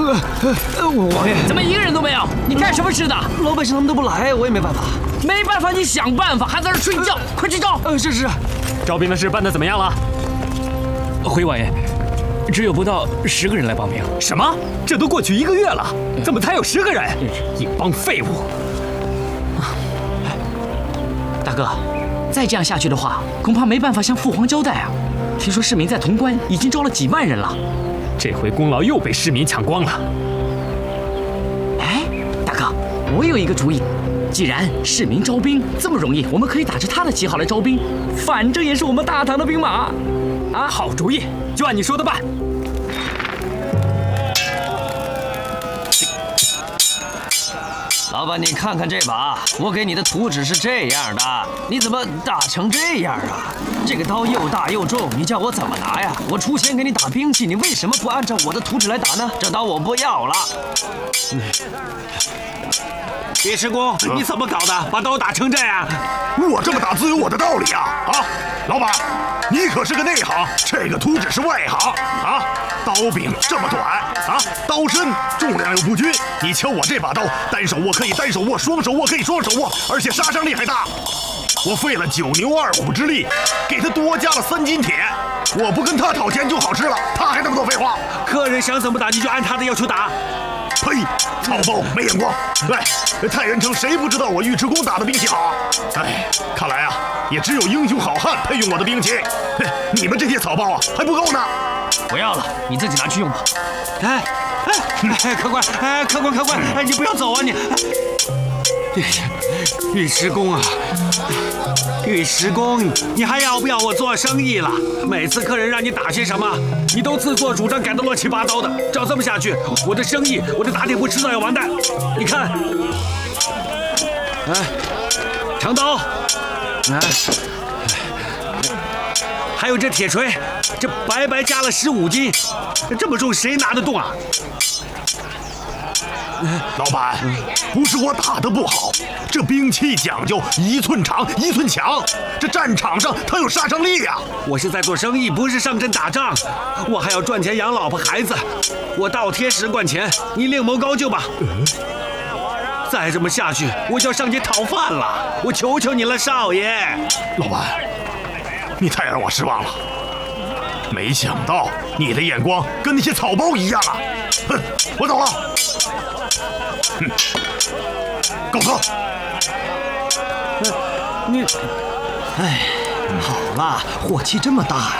王爷， 怎么一个人都没有？你干什么吃的？ 老百姓他们都不来，我也没办法。 没办法，你想办法，还在这睡觉，快去招！ 是。 招兵的事办得怎么样了？ 回王爷，只有不到10个人来报名。 什么？这都过去1个月了，怎么才有10个人？一帮废物！ 大哥，再这样下去的话，恐怕没办法向父皇交代啊！听说市民在潼关已经招了几万人了。 这回功劳又被市民抢光了。 哎，大哥，我有一个主意。既然市民招兵这么容易，我们可以打着他的旗号来招兵，反正也是我们大唐的兵马。 啊，好主意，就按你说的办。 老板，你看看这把，我给你的图纸是这样的，你怎么打成这样啊？这个刀又大又重，你叫我怎么拿呀？我出钱给你打兵器，你为什么不按照我的图纸来打呢？这刀我不要了。 李师公，你怎么搞的？把刀打成这样？ 我这么打自有我的道理啊！老板，你可是个内行，这个图纸是外行啊！刀柄这么短啊，刀身重量又不均，你瞧我这把刀，单手握可以单手握，双手握可以双手握，而且杀伤力还大。我费了9牛2虎之力，给他多加了3斤铁。我不跟他讨钱就好吃了，他还那么多废话。 客人想怎么打你就按他的要求打。 呸！草包没眼光！哎，太原城谁不知道我尉迟恭打的兵器好啊？哎，看来啊，也只有英雄好汉配用我的兵器。你们这些草包啊，还不够呢。 不要了，你自己拿去用吧。 客官，客官，你不要走啊你！尉迟恭啊，尉迟恭，你还要不要我做生意了？每次客人让你打些什么，你都自作主张，改得乱七八糟的。照这么下去，我的生意，我的打铁铺迟早要完蛋。你看，长刀，还有这铁锤，这白加了15斤，这么重谁拿得动啊？ 老板，不是我打得不好，这兵器讲究1寸长1寸强，这战场上它有杀伤力呀。 我是在做生意，不是上阵打仗，我还要赚钱养老婆孩子，我倒贴10贯钱，你另谋高就吧。再这么下去，我就要上街讨饭了，我求求你了，少爷。 老板，你太让我失望了，没想到你的眼光跟那些草包一样啊！哼，我走了。告辞。 你， 好了，火气这么大呀！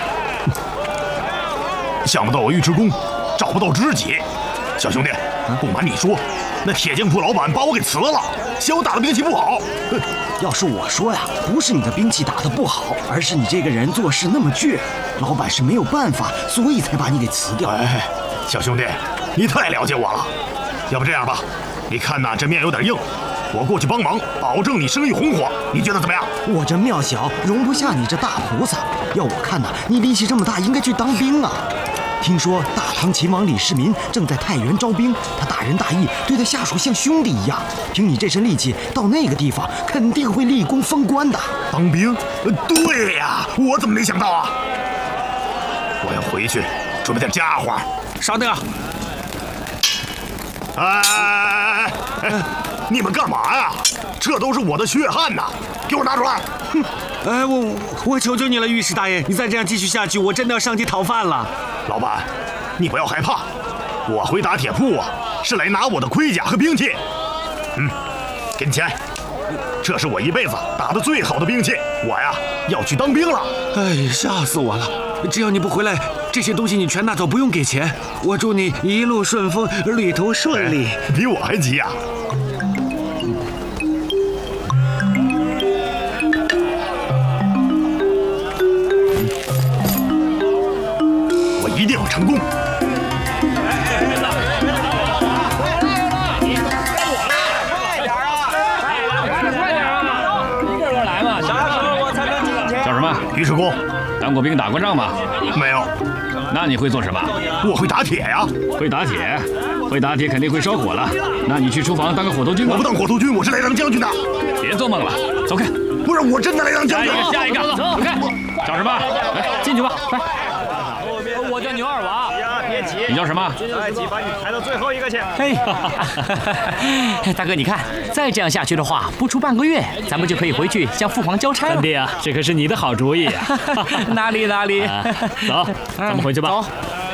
想不到我尉迟恭找不到知己。小兄弟，不瞒你说，那铁匠铺老板把我给辞了，嫌我打的兵器不好。 要是我说呀，不是你的兵器打得不好，而是你这个人做事那么倔，老板是没有办法，所以才把你给辞掉。 小兄弟，你太了解我了。要不这样吧，你看呐，这面有点硬，我过去帮忙，保证你生意红火，你觉得怎么样？ 我这庙小，容不下你这大菩萨。要我看呐，你力气这么大，应该去当兵啊。听说大唐秦王李世民正在太原招兵，他大仁大义，对待下属像兄弟一样。凭你这身力气，到那个地方肯定会立功封官的。 当兵？对呀，我怎么没想到啊！我要回去准备点家伙。 稍等。 哎，你们干嘛呀？这都是我的血汗呐！给我拿出来！ 我求求你了，御史大爷，你再这样继续下去，我真的要上街讨饭了。 老板，你不要害怕，我回打铁铺啊，是来拿我的盔甲和兵器。给你钱，这是我一辈子打的最好的兵器，我呀要去当兵了。 哎，吓死我了！只要你不回来，这些东西你全拿走，不用给钱。我祝你一路顺风，旅途顺利。 比我还急呀！我一定要成功！ 叫什么？ 尉迟恭。 当过兵打过仗吗？ 没有。 那你会做什么？ 我会打铁呀。 会打铁，会打铁肯定会烧火了。那你去厨房当个火头军吧。 我不当火头军，我是来当将军的。 别做梦了，走开！ 不是，我真的来当将军。 下一个，走开！叫什么？来，进去吧，来。 我叫牛二娃， 你叫什么？ 来，几把你排到最后一个去。 嘿，大哥，你看，再这样下去的话，不出半个月，咱们就可以回去向父皇交差了。 三弟啊，这可是你的好主意呀！ 哪里？ 走，咱们回去吧。 走。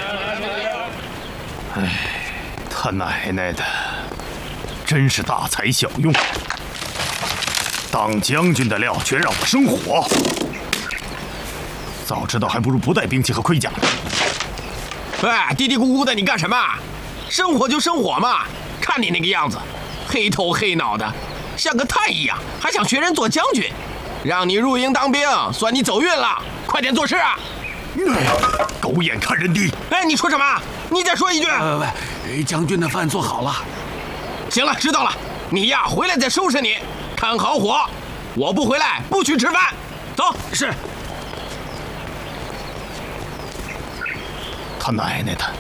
哎，他奶奶的，真是大材小用。当将军的料全让我生火，早知道还不如不带兵器和盔甲呢。 哎，嘀嘀咕咕的，你干什么？生火就生火嘛！看你那个样子，黑头黑脑的，像个太一样，还想学人做将军？让你入营当兵，算你走运了。快点做事啊！ 狗眼看人低。 哎，你说什么？你再说一句。 将军的饭做好了。 行了，知道了。你呀，回来再收拾你。看好火，我不回来不许吃饭。走。 是。 他奶奶的，